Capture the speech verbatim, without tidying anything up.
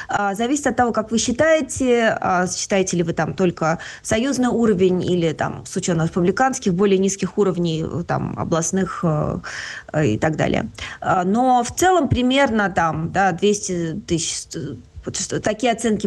А, зависит от того, как вы считаете, а, считаете ли вы там только союзный уровень или там с учетом республиканских, более низких уровней, э, там областных э, э, и так далее. А, Но в целом примерно там, да, двести тысяч, э, вот что- такие оценки